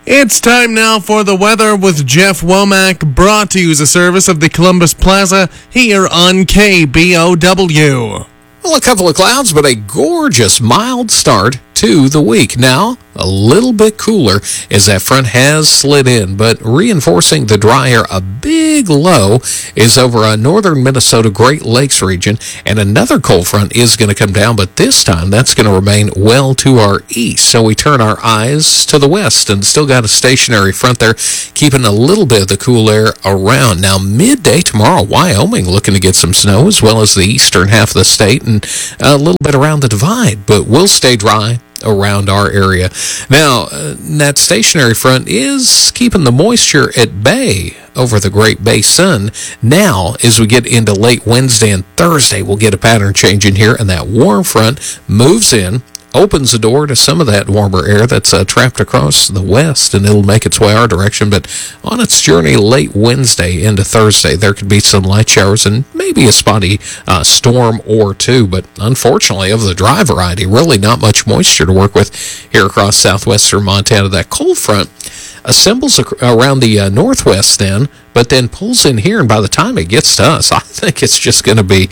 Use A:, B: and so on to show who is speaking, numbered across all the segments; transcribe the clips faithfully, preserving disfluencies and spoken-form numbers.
A: It's time now for the weather with Jeff Womack, brought to you as a service of the Columbus Plaza here on K B O W.
B: Well, a couple of clouds, but a gorgeous mild start to the week. Now, a little bit cooler as that front has slid in, but reinforcing the dry air, a big low is over a northern Minnesota Great Lakes region, and another cold front is going to come down, but this time that's going to remain well to our east. So we turn our eyes to the west and still got a stationary front there, keeping a little bit of the cool air around. Now, midday tomorrow, Wyoming looking to get some snow, as well as the eastern half of the state and a little bit around the divide, but we'll stay dry around our area. Now, uh, that stationary front is keeping the moisture at bay over the Great Basin. Now, as we get into late Wednesday and Thursday, we'll get a pattern change in here, and that warm front moves in, opens the door to some of that warmer air that's uh, trapped across the west, and it'll make its way our direction. But on its journey late Wednesday into Thursday, there could be some light showers and maybe a spotty uh, storm or two. But unfortunately, of the dry variety, really not much moisture to work with here across southwestern Montana. That cold front assembles around the uh, northwest then, but then pulls in here, and by the time it gets to us, I think it's just going to be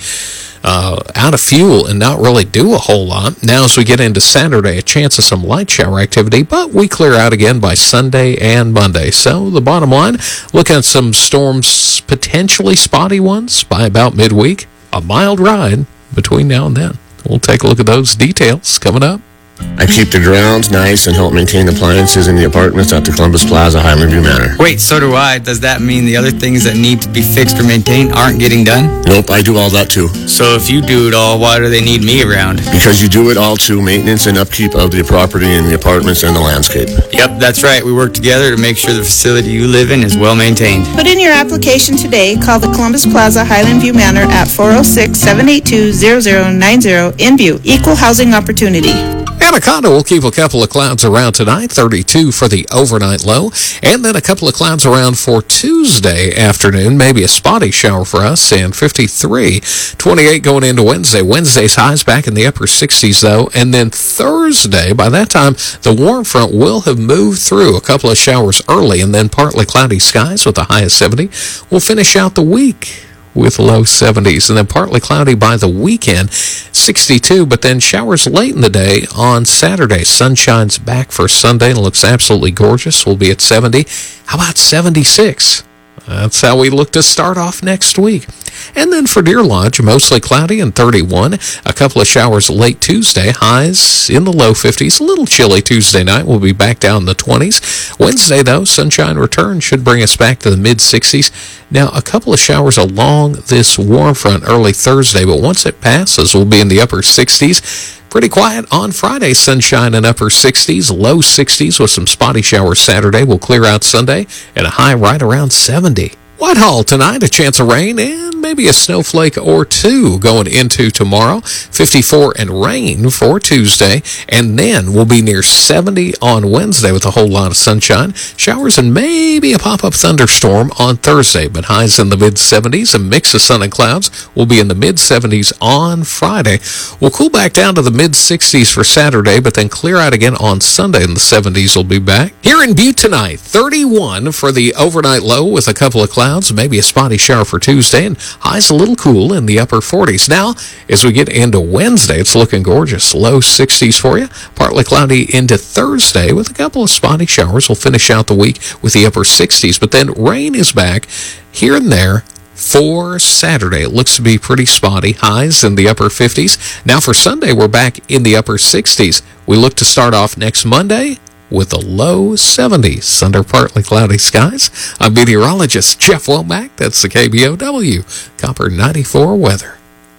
B: Uh, out of fuel and not really do a whole lot. Now, as we get into Saturday, a chance of some light shower activity, but we clear out again by Sunday and Monday. So the bottom line, looking at some storms, potentially spotty ones by about midweek. A mild ride between now and then. We'll take a look at those details coming up.
C: I keep the grounds nice and help maintain appliances in the apartments at the Columbus Plaza, Highland View Manor.
D: Wait, so do I. Does that mean the other things that need to be fixed or maintained aren't getting done?
C: Nope, I do all that too.
D: So if you do it all, why do they need me around?
C: Because you do it all too, maintenance and upkeep of the property and the apartments and the landscape.
D: Yep, that's right. We work together to make sure the facility you live in is well maintained.
E: Put in your application today. Call the Columbus Plaza, Highland View Manor at four oh six, seven eight two, zero zero nine zero in View. Equal housing opportunity.
B: Anaconda will keep a couple of clouds around tonight, thirty-two for the overnight low, and then a couple of clouds around for Tuesday afternoon, maybe a spotty shower for us, and fifty-three, twenty-eight going into Wednesday. Wednesday's highs back in the upper sixties, though, and then Thursday, by that time, the warm front will have moved through, a couple of showers early, and then partly cloudy skies with a high of seventy. We'll finish out the week with low seventies, and then partly cloudy by the weekend, sixty-two, but then showers late in the day on Saturday. Sunshine's back for Sunday and looks absolutely gorgeous. We'll be at seventy. How about seventy-six? That's how we look to start off next week. And then for Deer Lodge, mostly cloudy and thirty-one. A couple of showers late Tuesday, highs in the low fifties. A little chilly Tuesday night. We'll be back down in the twenties. Wednesday, though, sunshine return should bring us back to the mid-sixties. Now, a couple of showers along this warm front early Thursday, but once it passes, we'll be in the upper sixties. Pretty quiet on Friday, sunshine in upper sixties, low sixties with some spotty showers Saturday. We'll clear out Sunday and a high right around seventy. Whitehall tonight, a chance of rain and maybe a snowflake or two going into tomorrow. fifty-four and rain for Tuesday, and then we'll be near seventy on Wednesday with a whole lot of sunshine. Showers and maybe a pop-up thunderstorm on Thursday, but highs in the mid-seventies. A mix of sun and clouds will be in the mid-seventies on Friday. We'll cool back down to the mid-sixties for Saturday, but then clear out again on Sunday, and the seventies will be back. Here in Butte tonight, thirty-one for the overnight low with a couple of clouds. Maybe a spotty shower for Tuesday, and highs a little cool in the upper forties. Now, as we get into Wednesday, it's looking gorgeous. Low sixties for you. Partly cloudy into Thursday with a couple of spotty showers. We'll finish out the week with the upper sixties, but then rain is back here and there for Saturday. It looks to be pretty spotty. Highs in the upper fifties. Now for Sunday, we're back in the upper sixties. We look to start off next Monday with a low seventies under partly cloudy skies. I'm meteorologist Jeff Womack. That's the K B O W Copper ninety-four weather.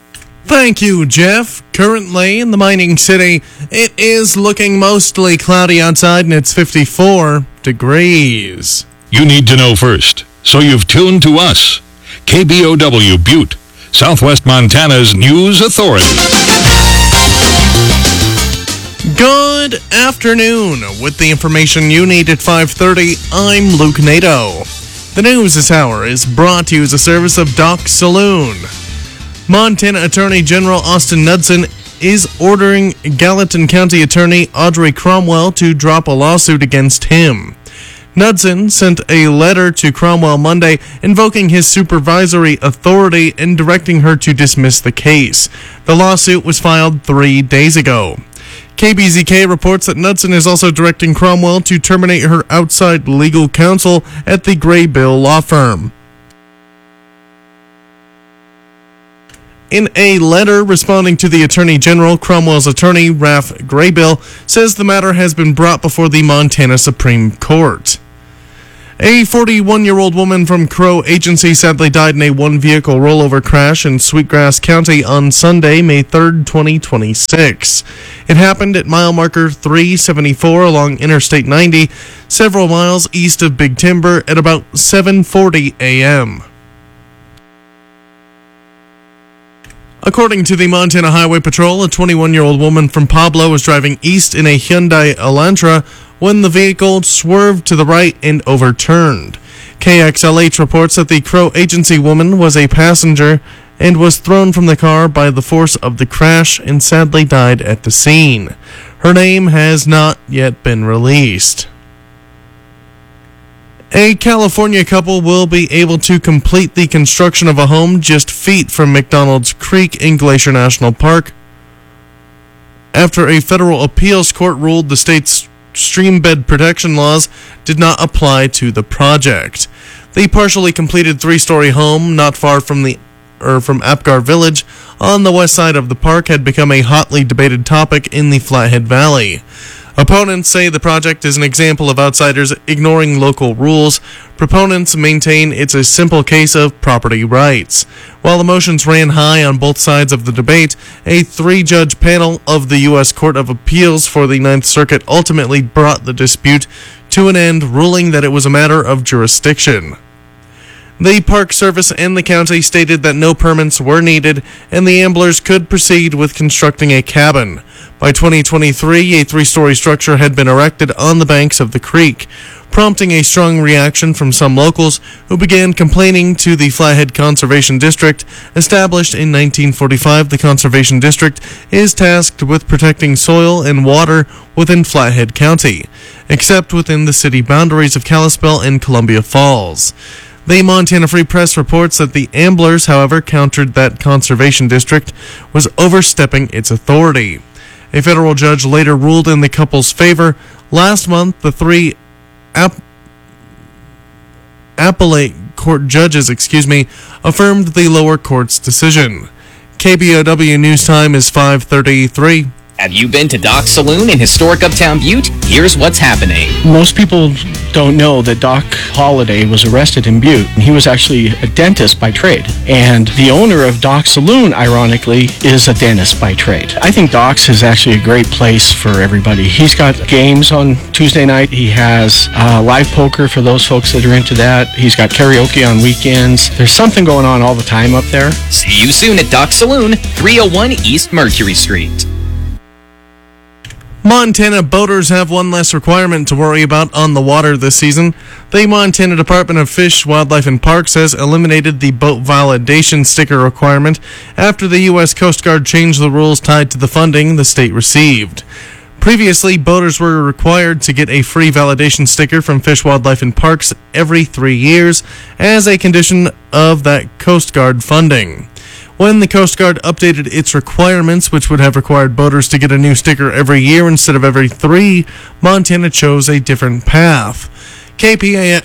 A: Thank you, Jeff. Currently in the mining city, it is looking mostly cloudy outside, and it's fifty-four degrees.
F: You need to know first, so you've tuned to us. K B O W Butte, Southwest Montana's news authority.
A: Good afternoon. With the information you need at five thirty, I'm Luke Nato. The news this hour is brought to you as a service of Dock Saloon. Montana Attorney General Austin Knudsen is ordering Gallatin County Attorney Audrey Cromwell to drop a lawsuit against him. Knudsen sent a letter to Cromwell Monday invoking his supervisory authority and directing her to dismiss the case. The lawsuit was filed three days ago. K B Z K reports that Knudsen is also directing Cromwell to terminate her outside legal counsel at the Graybill law firm. In a letter responding to the Attorney General, Cromwell's attorney, Ralph Graybill, says the matter has been brought before the Montana Supreme Court. A forty-one-year-old woman from Crow Agency sadly died in a one-vehicle rollover crash in Sweetgrass County on Sunday, May third, twenty twenty-six. It happened at mile marker three seventy-four along Interstate ninety, several miles east of Big Timber at about seven forty a.m. According to the Montana Highway Patrol, a twenty-one-year-old woman from Pablo was driving east in a Hyundai Elantra when the vehicle swerved to the right and overturned. K X L H reports that the Crow Agency woman was a passenger and was thrown from the car by the force of the crash and sadly died at the scene. Her name has not yet been released. A California couple will be able to complete the construction of a home just feet from McDonald's Creek in Glacier National Park after a federal appeals court ruled the state's stream bed protection laws did not apply to the project. The partially completed three-story home not far from the or from Apgar Village on the west side of the park had become a hotly debated topic in the Flathead Valley. Opponents say the project is an example of outsiders ignoring local rules. Proponents maintain it's a simple case of property rights. While emotions ran high on both sides of the debate, a three-judge panel of the U S Court of Appeals for the Ninth Circuit ultimately brought the dispute to an end, ruling that it was a matter of jurisdiction. The Park Service and the county stated that no permits were needed and the Amblers could proceed with constructing a cabin. By twenty twenty-three, a three-story structure had been erected on the banks of the creek, prompting a strong reaction from some locals who began complaining to the Flathead Conservation District. Established in nineteen forty-five, the Conservation District is tasked with protecting soil and water within Flathead County, except within the city boundaries of Kalispell and Columbia Falls. The Montana Free Press reports that the Amblers, however, countered that Conservation District was overstepping its authority. A federal judge later ruled in the couple's favor. Last month, the three app- appellate court judges, excuse me, affirmed the lower court's decision. K B O W News Time is five thirty-three.
G: Have you been to Doc's Saloon in historic Uptown Butte? Here's what's happening.
H: Most people don't know that Doc Holliday was arrested in Butte. He was actually a dentist by trade. And the owner of Doc's Saloon, ironically, is a dentist by trade. I think Doc's is actually a great place for everybody. He's got games on Tuesday night. He has uh, live poker for those folks that are into that. He's got karaoke on weekends. There's something going on all the time up there.
G: See you soon at Doc's Saloon, three oh one East Mercury Street.
A: Montana boaters have one less requirement to worry about on the water this season. The Montana Department of Fish, Wildlife, and Parks has eliminated the boat validation sticker requirement after the U S Coast Guard changed the rules tied to the funding the state received. Previously, boaters were required to get a free validation sticker from Fish, Wildlife, and Parks every three years as a condition of that Coast Guard funding. When the Coast Guard updated its requirements, which would have required boaters to get a new sticker every year instead of every three, Montana chose a different path. K P A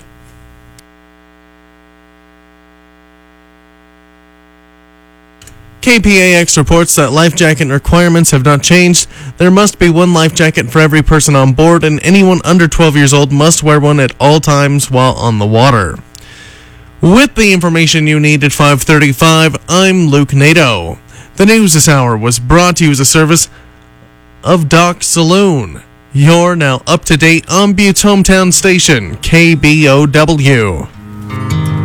A: K P A X reports that life jacket requirements have not changed. There must be one life jacket for every person on board, and anyone under twelve years old must wear one at all times while on the water. With the information you need at five thirty-five, I'm Luke Nato. The news this hour was brought to you as a service of Doc's Saloon. You're now up to date on Butte's hometown station, K B O W.